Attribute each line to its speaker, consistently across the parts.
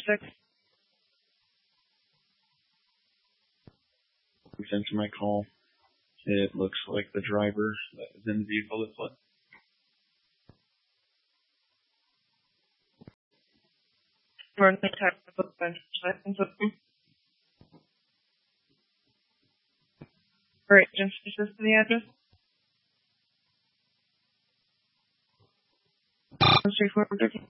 Speaker 1: 6.
Speaker 2: Answer my call. It looks like the driver that is in the vehicle that fled.
Speaker 1: Run the technical license with them. For agents to assist to the address. 13413.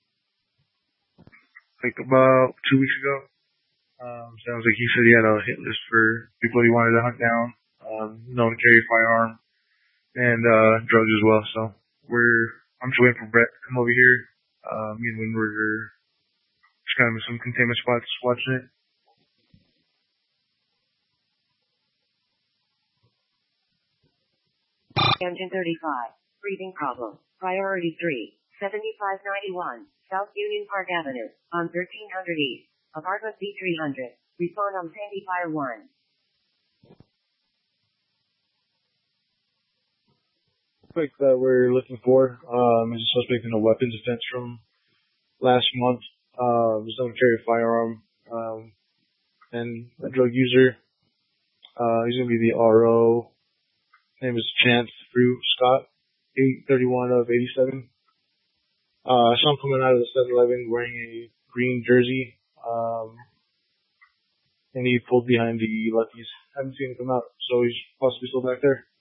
Speaker 3: Like about 2 weeks ago. Sounds like he said he had a hit list for people he wanted to hunt down, known to carry a firearm, and drugs as well. So I'm just waiting for Brett to come over here. Me and Windward are just kind of in some containment spots watching it.
Speaker 4: Engine 35, breathing problem, priority 3, 7591, South Union Park Avenue, on 1300 East, apartment B300, respond on Sandy Fire 1.
Speaker 3: Suspect that we're looking for is a suspect in a weapons offense from last month. Was known to carry a firearm and a drug user. He's going to be the RO. His name is Chance Fruit Scott, 831 of 87. I saw him coming out of the 7-Eleven wearing a green jersey, and he pulled behind the Lucky's. Haven't seen him come out, so he's possibly still back there.